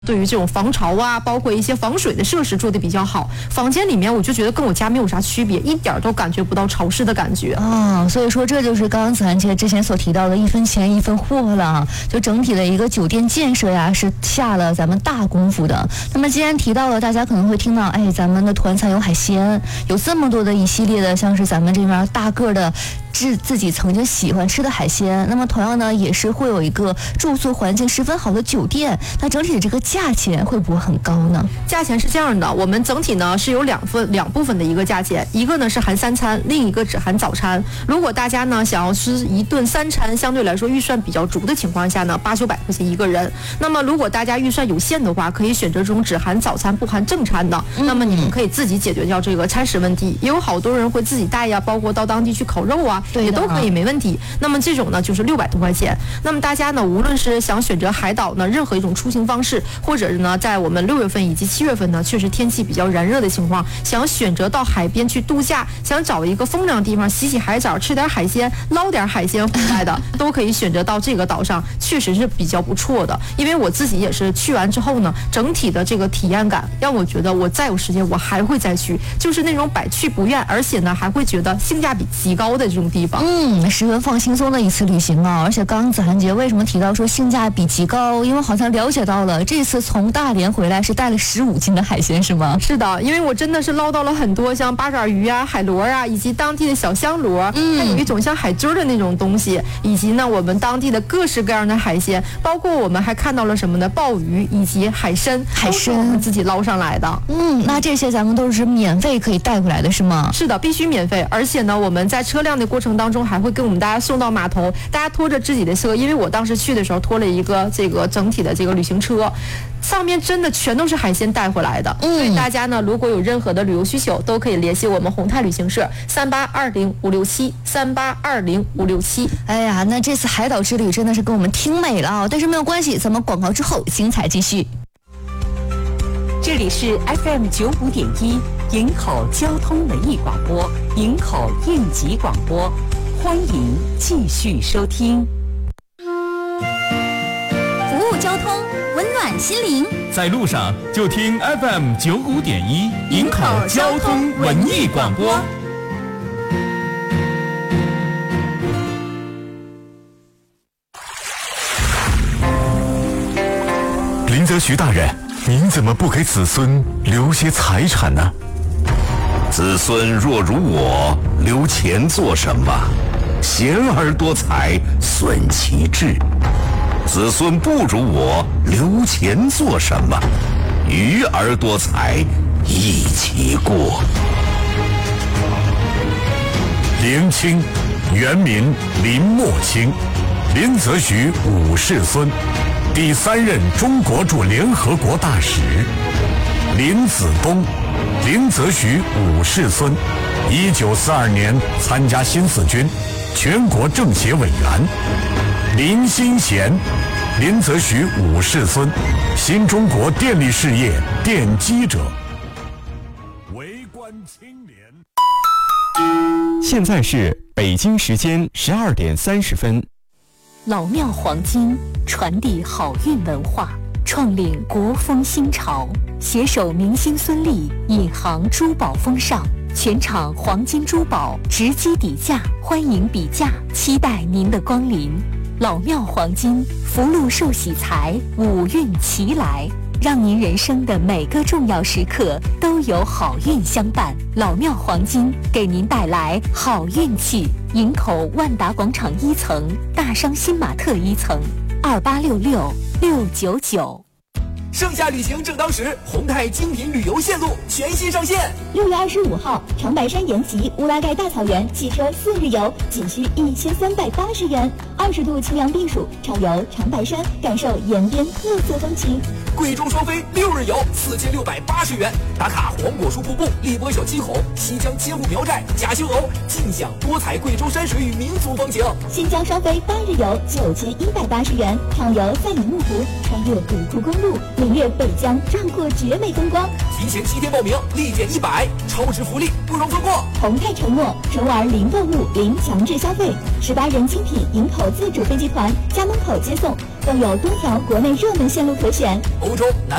对于这种防潮啊，包括一些防水的设施做的比较好。房间里面我就觉得跟我家没有啥区别，一点都感觉不到潮湿的感觉啊。所以说这就是刚刚子涵姐之前所提到的一分钱一分货了，就整体的一个酒店建设呀是下了咱们大功夫的。那么既然提到了，大家可能会听到，哎，咱们的团餐有海鲜，有这么多的一系列的，像是咱们这边大个的自己曾经喜欢吃的海鲜，那么同样呢也是会有一个住宿环境十分好的酒店，那整体的这个价钱会不会很高呢？ 价钱是这样的，我们整体呢是有两部分的一个价钱，一个呢是含3餐，另一个只含早餐。如果大家呢想要吃一顿3餐，相对来说预算比较足的情况下呢，800-900块钱一个人。那么如果大家预算有限的话，可以选择这种只含早餐不含正餐的，那么你们可以自己解决掉这个餐食问题。也有好多人会自己带呀，包括到当地去烤肉啊，也都可以没问题。那么这种呢就是600多块钱。那么大家呢无论是想选择海岛呢任何一种出行方式，或者是呢在我们6月份以及7月份呢确实天气比较炎热的情况，想选择到海边去度假，想找一个风凉地方洗洗海澡，吃点海鲜，捞点海鲜回来的，都可以选择到这个岛上，确实是比较不错的。因为我自己也是去完之后呢，整体的这个体验感让我觉得我再有时间我还会再去，就是那种百去不厌，而且呢还会觉得性价比极高的这种地方。 十分放轻松的一次旅行啊！而且刚刚子涵姐为什么提到说性价比极高？因为好像了解到了这次从大连回来是带了15斤的海鲜是吗？ 是的，因为我真的是捞到了很多像八爪鱼啊、海螺啊，以及当地的小香螺，还有一种像海蛆的那种东西，以及呢我们当地的各式各样的海鲜，包括我们还看到了什么呢？鲍鱼以及海参，都是我们自己捞上来的。 那这些咱们都是免费可以带回来的是吗？ 是的，必须免费。而且呢，我们在车辆的过程当中还会跟我们大家送到码头，大家拖着自己的车，因为我当时去的时候拖了一个这个整体的这个旅行车，上面真的全都是海鲜带回来的。所以大家呢如果有任何的旅游需求，都可以联系我们宏泰旅行社3820-5673820-567。 哎呀，那这次海岛之旅真的是跟我们听美了啊！但是没有关系，咱们广告之后精彩继续。 这里是 FM95.1营口交通文艺广播，营口应急广播，欢迎继续收听。 服务交通，温暖心灵， 在路上就听 FM95.1营口交通文艺广播。 林则徐大人，您怎么不给子孙留些财产呢？ 子孙若如我，留钱做什么？贤而多财，损其志。子孙不如我，留钱做什么？愚而多财，益其过。 林清，原名林默清，林则徐五世孙，第3任中国驻联合国大使。林子东，林则徐五世孙，1942年参加新四军，全国政协委员。林新贤，林则徐五世孙，新中国电力事业奠基者。为官清廉。 现在是北京时间12点30分。 老庙黄金传递好运文化，创领国风新潮，携手明星孙俪引航珠宝风尚，全场黄金珠宝直击底价，欢迎比价，期待您的光临。老庙黄金，福禄寿喜财，五运齐来，让您人生的每个重要时刻都有好运相伴。老庙黄金给您带来好运气。营口万达广场1层，大商新玛特1层，2866-699。 盛夏旅行正当时，宏泰精品旅游线路全新上线。 6月25号，长白山延吉乌拉盖大草原汽车4日游，仅需1380元，20度清凉避暑，畅游长白山，感受延边特色风情。 贵州双飞6日游4680元，打卡黄果树瀑布、荔波小鸡吼、西江千户苗寨、甲秀楼，尽享多彩贵州山水与民族风情。 新疆双飞8日游9180元，畅游赛里木湖，穿越古库公路。 领略北疆壮阔绝美风光。 提前7天报名，立减100，超值福利不容错过。 宏泰承诺，纯玩零购物、零强制消费，18人精品营口自主飞机团，家门口接送，更有多条国内热门线路可选。 欧洲南